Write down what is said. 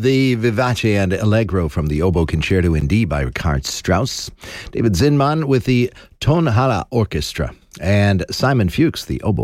the Vivace and Allegro from the Oboe Concerto in D by Richard Strauss. David Zinman with the Tonhalle Orchestra. And Simon Fuchs, the oboe